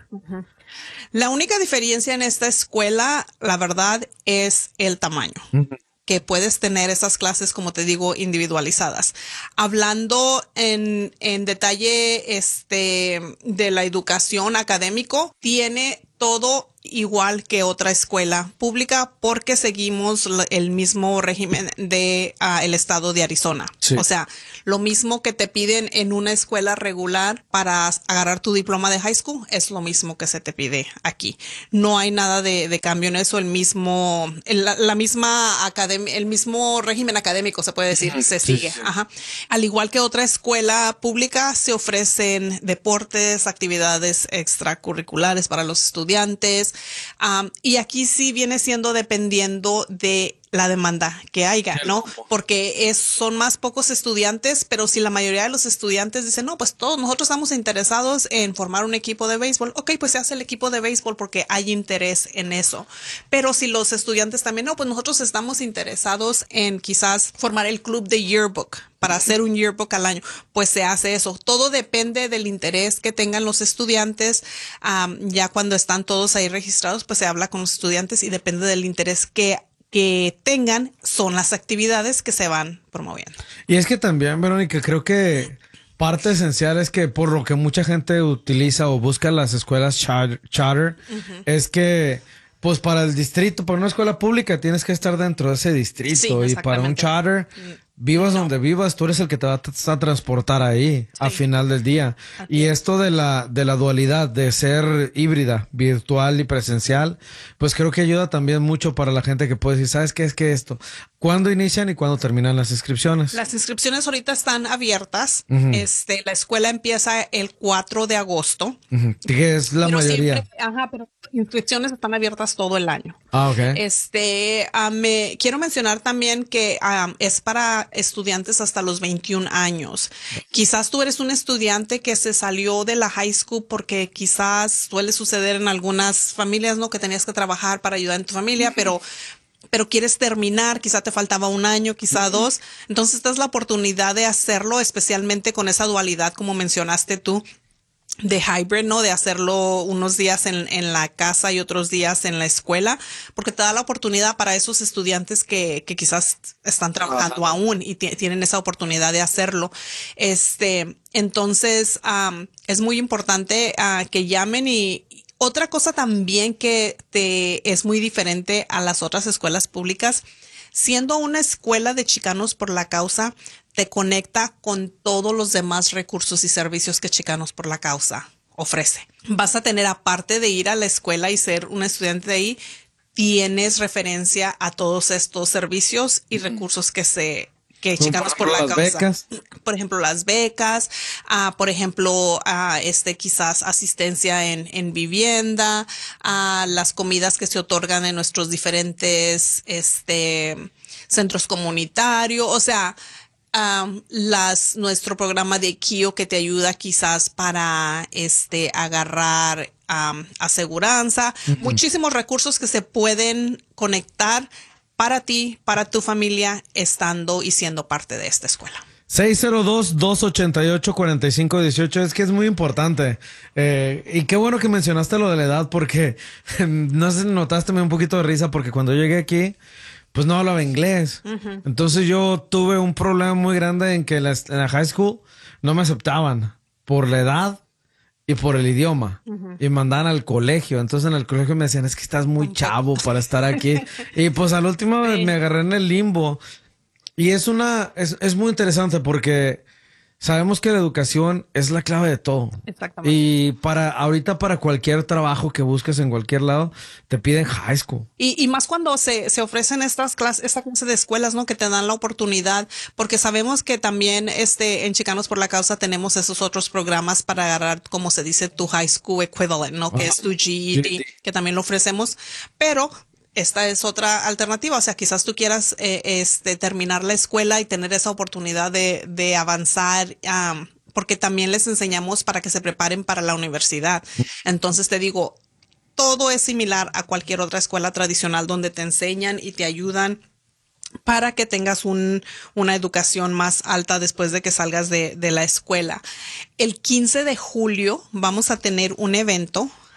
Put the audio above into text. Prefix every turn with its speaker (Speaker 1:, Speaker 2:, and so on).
Speaker 1: Ujú. La única diferencia en esta escuela, la verdad, es el tamaño.
Speaker 2: Ujú.
Speaker 1: Que puedes tener esas clases, como te digo, individualizadas. Hablando en detalle, de la educación académico, tiene todo igual que otra escuela pública porque seguimos el mismo régimen de el estado de Arizona.
Speaker 2: Sí.
Speaker 1: O sea, lo mismo que te piden en una escuela regular para agarrar tu diploma de high school es lo mismo que se te pide aquí. No hay nada de cambio en eso. La misma academia, el mismo régimen académico se puede decir,
Speaker 2: Ujú.
Speaker 1: se
Speaker 2: Sí,
Speaker 1: sigue.
Speaker 2: sí, sí.
Speaker 1: Ajá. Al igual que otra escuela pública, se ofrecen deportes, actividades extracurriculares para los estudiantes. Y aquí sí viene siendo dependiendo de la demanda que haya,
Speaker 2: El
Speaker 1: ¿no?
Speaker 2: cupo.
Speaker 1: Porque son más pocos estudiantes, pero si la mayoría de los estudiantes dicen, no, pues todos nosotros estamos interesados en formar un equipo de béisbol, ok, pues se hace el equipo de béisbol porque hay interés en eso. Pero si los estudiantes también, no, pues nosotros estamos interesados en quizás formar el club de yearbook para hacer un yearbook al año, pues se hace eso. Todo depende del interés que tengan los estudiantes. Ya cuando están todos ahí registrados, pues se habla con los estudiantes y depende del interés que tengan, son las actividades que se van promoviendo.
Speaker 2: Y es que también, Verónica, creo que parte esencial es que por lo que mucha gente utiliza o busca las escuelas charter,
Speaker 1: Ujú.
Speaker 2: es que, pues para el distrito, para una escuela pública tienes que estar dentro de ese
Speaker 1: Sí,
Speaker 2: distrito y para un
Speaker 1: exactamente.
Speaker 2: charter, vivas
Speaker 1: No,
Speaker 2: donde vivas, tú eres el que te va a transportar ahí a
Speaker 1: sí,
Speaker 2: final del día.
Speaker 1: así
Speaker 2: Y
Speaker 1: es.
Speaker 2: esto de la dualidad, de ser híbrida, virtual y presencial, pues creo que ayuda también mucho para la gente que puede decir, ¿sabes qué es que esto? ¿Cuándo inician y cuándo terminan las inscripciones?
Speaker 1: Las inscripciones ahorita están abiertas.
Speaker 2: Ujú,
Speaker 1: La escuela empieza el 4 de agosto,
Speaker 2: ujú. Que es la
Speaker 1: pero siempre,
Speaker 2: mayoría.
Speaker 1: ajá, pero inscripciones están abiertas todo el año.
Speaker 2: Ah, ok.
Speaker 1: Me quiero mencionar también que es para estudiantes hasta los 21 años. Quizás tú eres un estudiante que se salió de la high school porque quizás suele suceder en algunas familias, ¿no? Que tenías que trabajar para ayudar en tu familia, pero quieres terminar, quizá te faltaba un año, quizá dos. Entonces, esta es la oportunidad de hacerlo, especialmente con esa dualidad, como mencionaste tú, de hybrid, ¿no? De hacerlo unos días en la casa y otros días en la escuela, porque te da la oportunidad para esos estudiantes que quizás están trabajando aún y tienen esa oportunidad de hacerlo. Entonces, es muy importante que llamen y otra cosa también que es muy diferente a las otras escuelas públicas, siendo una escuela de Chicanos por la Causa, te conecta con todos los demás recursos y servicios que Chicanos por la Causa ofrece. Vas a tener, aparte de ir a la escuela y ser un estudiante de ahí, tienes referencia a todos estos servicios y recursos que
Speaker 2: Como por
Speaker 1: Chicanos por
Speaker 2: ejemplo
Speaker 1: la
Speaker 2: las
Speaker 1: Causa.
Speaker 2: becas.
Speaker 1: Por ejemplo, las becas, por ejemplo, quizás asistencia en vivienda, las comidas que se otorgan en nuestros diferentes, centros comunitarios, o sea, nuestro programa de KIO que te ayuda quizás para agarrar aseguranza,
Speaker 2: Ujú.
Speaker 1: muchísimos recursos que se pueden conectar para ti, para tu familia, estando y siendo parte de esta escuela.
Speaker 2: 602-288-4518. Es que es muy importante. Y qué bueno que mencionaste lo de la edad porque no sé si notaste, me dio un poquito de risa porque cuando llegué aquí, pues no hablaba inglés.
Speaker 1: Ujú.
Speaker 2: Entonces yo tuve un problema muy grande en que en la high school no me aceptaban por la edad y por el idioma.
Speaker 1: Ujú.
Speaker 2: Y me mandaban al colegio. Entonces en el colegio me decían, es que estás muy
Speaker 1: Un poco.
Speaker 2: chavo para estar aquí. Y pues al último me
Speaker 1: Sí,
Speaker 2: agarré en el limbo. Y es muy interesante porque sabemos que la educación es la clave de todo.
Speaker 1: exactamente.
Speaker 2: Y ahorita para cualquier trabajo que busques en cualquier lado, te piden high school.
Speaker 1: Y más cuando se ofrecen esta clase de escuelas, ¿no? Que te dan la oportunidad, porque sabemos que también en Chicanos por la Causa tenemos esos otros programas para agarrar, como se dice, tu high school equivalent, ¿no? Que
Speaker 2: Ajá.
Speaker 1: es tu GED, que también lo ofrecemos, pero esta es otra alternativa, o sea, quizás tú quieras terminar la escuela y tener esa oportunidad de avanzar, porque también les enseñamos para que se preparen para la universidad. Entonces te digo, todo es similar a cualquier otra escuela tradicional donde te enseñan y te ayudan para que tengas una educación más alta después de que salgas de la escuela. El 15 de julio vamos a tener un evento